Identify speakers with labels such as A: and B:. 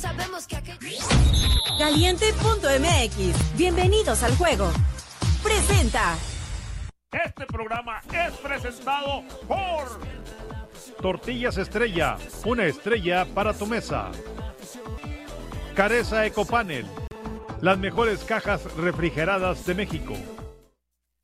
A: Caliente.mx. Bienvenidos al juego. Presenta.
B: Este programa es presentado por
C: Tortillas Estrella, una estrella para tu mesa. Careza Ecopanel, las mejores cajas refrigeradas de México.